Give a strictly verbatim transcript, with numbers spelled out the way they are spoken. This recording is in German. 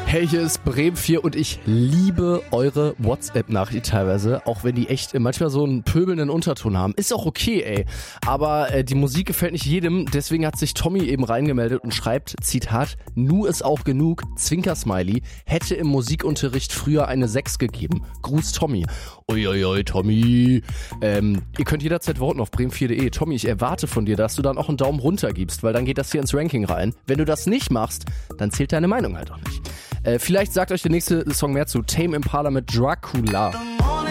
Hey, hier ist Bremen vier und ich liebe eure WhatsApp-Nachrichten teilweise, auch wenn die echt manchmal so einen pöbelnden Unterton haben. Ist auch okay, ey. Aber äh, die Musik gefällt nicht jedem, deswegen hat sich Tommy eben reingemeldet und schreibt, Zitat, nu ist auch genug, Zwinker-Smiley, hätte im Musikunterricht früher eine sechs gegeben. Gruß Tommy. Uiuiui, Tommy. Ähm, ihr könnt jederzeit voten auf bremen vier punkt de. Tommy, ich erwarte von dir, dass du dann auch einen Daumen runter gibst, weil dann geht das hier ins Ranking rein. Wenn du das nicht machst, dann zählt deine Meinung halt auch nicht. Äh, vielleicht sagt euch der nächste Song mehr zu. Tame Impala mit Dracula.